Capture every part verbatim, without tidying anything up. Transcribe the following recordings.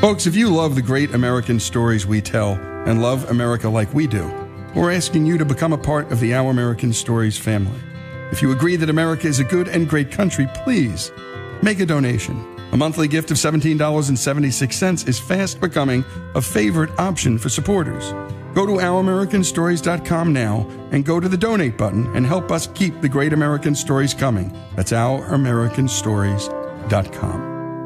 Folks, if you love the great American stories we tell and love America like we do, we're asking you to become a part of the Our American Stories family. If you agree that America is a good and great country, please make a donation. A monthly gift of seventeen dollars and seventy-six cents is fast becoming a favorite option for supporters. Go to our american stories dot com now and go to the donate button and help us keep the great American stories coming. That's our american stories dot com.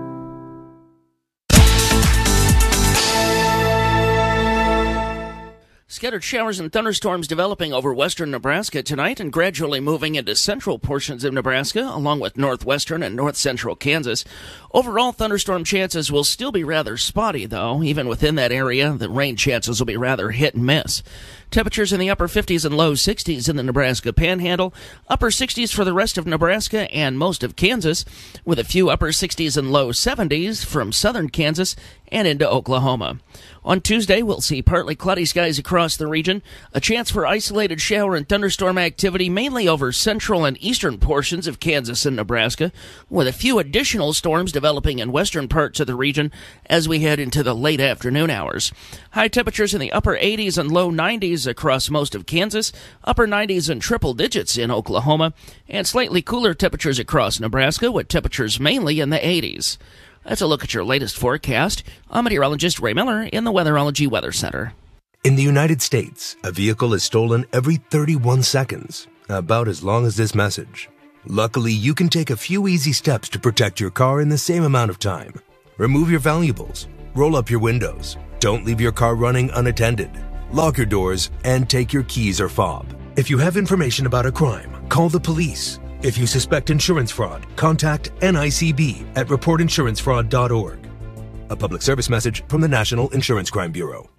Scattered showers and thunderstorms developing over western Nebraska tonight and gradually moving into central portions of Nebraska, along with northwestern and north-central Kansas. Overall, thunderstorm chances will still be rather spotty, though. Even within that area, the rain chances will be rather hit and miss. Temperatures in the upper fifties and low sixties in the Nebraska Panhandle, upper sixties for the rest of Nebraska and most of Kansas, with a few upper sixties and low seventies from southern Kansas and into Oklahoma. On Tuesday, we'll see partly cloudy skies across the region, a chance for isolated shower and thunderstorm activity mainly over central and eastern portions of Kansas and Nebraska, with a few additional storms developing in western parts of the region as we head into the late afternoon hours. High temperatures in the upper eighties and low nineties across most of Kansas, upper nineties and triple digits in Oklahoma, and slightly cooler temperatures across Nebraska with temperatures mainly in the eighties. That's a look at your latest forecast. I'm meteorologist Ray Miller in the Weatherology Weather Center. In the United States, a vehicle is stolen every thirty-one seconds, about as long as this message. Luckily, you can take a few easy steps to protect your car in the same amount of time. Remove your valuables, roll up your windows, don't leave your car running unattended, lock your doors, and take your keys or fob. If you have information about a crime, call the police. If you suspect insurance fraud, contact N I C B at report insurance fraud dot org. A public service message from the National Insurance Crime Bureau.